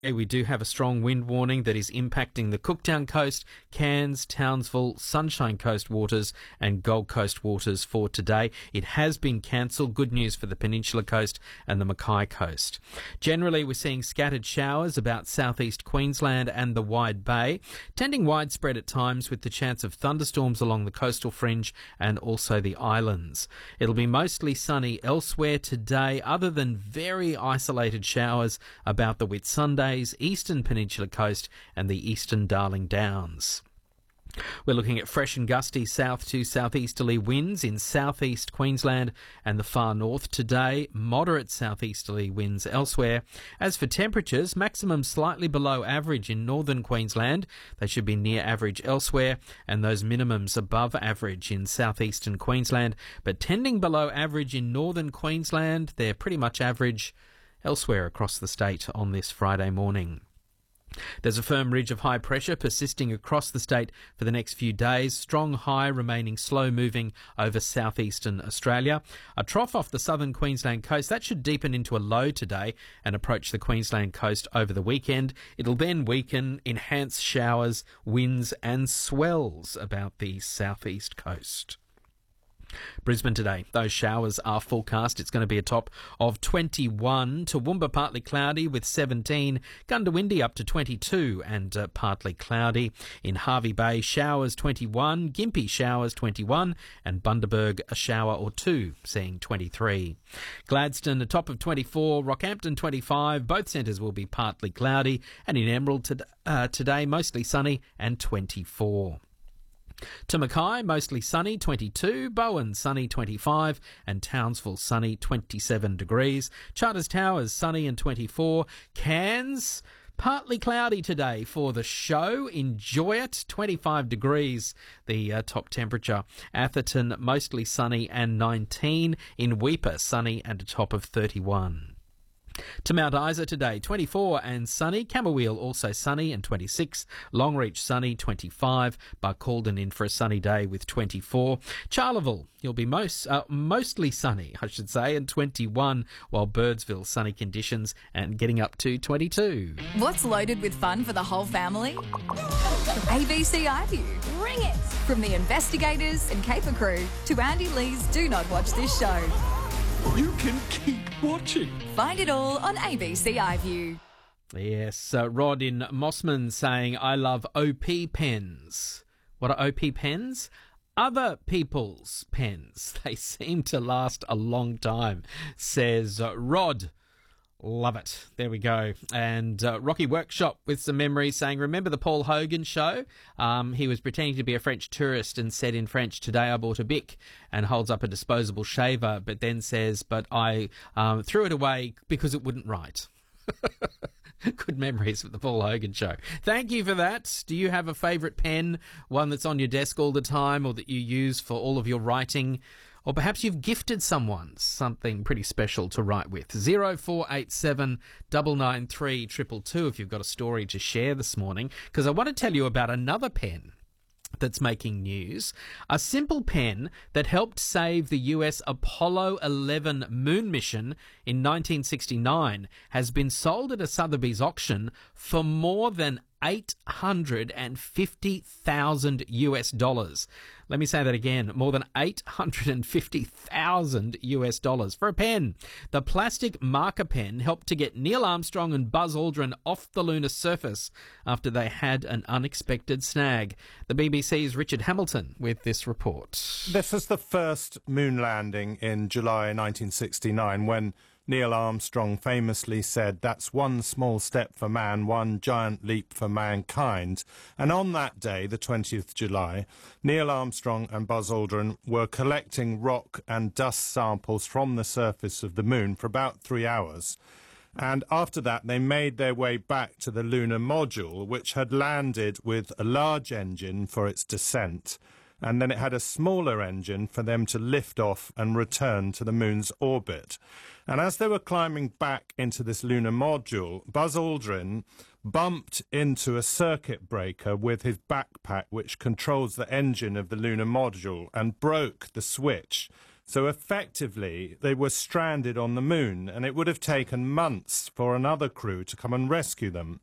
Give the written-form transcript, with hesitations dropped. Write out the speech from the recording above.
We do have a strong wind warning that is impacting the Cooktown Coast, Cairns, Townsville, Sunshine Coast waters and Gold Coast waters for today. It has been cancelled. Good news for the Peninsula Coast and the Mackay Coast. Generally, we're seeing scattered showers about southeast Queensland and the Wide Bay, tending widespread at times with the chance of thunderstorms along the coastal fringe and also the islands. It'll be mostly sunny elsewhere today, other than very isolated showers about the Whitsunday, eastern Peninsula Coast and the eastern Darling Downs. We're looking at fresh and gusty south to southeasterly winds in southeast Queensland and the far north today, moderate southeasterly winds elsewhere. As for temperatures, maximum slightly below average in northern Queensland. They should be near average elsewhere, and those minimums above average in southeastern Queensland, but tending below average in northern Queensland. They're pretty much average elsewhere across the state on this Friday morning. There's a firm ridge of high pressure persisting across the state for the next few days. Strong high remaining slow moving over southeastern Australia. A trough off the southern Queensland coast that should deepen into a low today and approach the Queensland coast over the weekend. It'll then weaken, enhance showers, winds and swells about the southeast coast. Brisbane today, those showers are forecast. It's going to be a top of 21. Toowoomba partly cloudy with 17. Gundawindi up to 22 and partly cloudy. In Hervey Bay, showers 21. Gympie showers 21. And Bundaberg a shower or two, seeing 23. Gladstone a top of 24. Rockhampton 25. Both centres will be partly cloudy. And in Emerald today, mostly sunny and 24. To Mackay, mostly sunny, 22, Bowen, sunny, 25, and Townsville, sunny, 27 degrees. Charters Towers, sunny and 24. Cairns, partly cloudy today for the show. Enjoy it, 25 degrees, the top temperature. Atherton, mostly sunny and 19. In Weipa, sunny and a top of 31. To Mount Isa today, 24 and sunny. Camberwell also sunny and 26. Longreach sunny, 25. Barcaldine in for a sunny day with 24. Charleville, you'll be mostly sunny, I should say, and 21, while Birdsville sunny conditions and getting up to 22. What's loaded with fun for the whole family? ABC iView. Bring it! From the investigators and caper crew to Andy Lee's Do Not Watch This Show. You can keep watching. Find it all on ABC iView. Yes, Rod in Mossman saying, I love OP pens. What are OP pens? Other people's pens. They seem to last a long time, says Rod. Love it. There we go. And Rocky Workshop with some memories saying, remember the Paul Hogan show? He was pretending to be a French tourist and said in French, today I bought a Bic, and holds up a disposable shaver, but then says, but I threw it away because it wouldn't write. Good memories of the Paul Hogan show. Thank you for that. Do you have a favourite pen, one that's on your desk all the time or that you use for all of your writing? Or perhaps you've gifted someone something pretty special to write with. 0487 993 222 if you've got a story to share this morning, because I want to tell you about another pen that's making news. A simple pen that helped save the US Apollo 11 moon mission in 1969 has been sold at a Sotheby's auction for more than $850,000 US. Let me say that again, more than $850,000 US for a pen. The plastic marker pen helped to get Neil Armstrong and Buzz Aldrin off the lunar surface after they had an unexpected snag. The BBC's Richard Hamilton with this report. This is the first moon landing in July 1969 when Neil Armstrong famously said, that's one small step for man, one giant leap for mankind. And on that day, the 20th July, Neil Armstrong and Buzz Aldrin were collecting rock and dust samples from the surface of the moon for about 3 hours. And after that, they made their way back to the lunar module, which had landed with a large engine for its descent. And then it had a smaller engine for them to lift off and return to the moon's orbit. And as they were climbing back into this lunar module, Buzz Aldrin bumped into a circuit breaker with his backpack, which controls the engine of the lunar module, and broke the switch. So effectively, they were stranded on the moon, and it would have taken months for another crew to come and rescue them.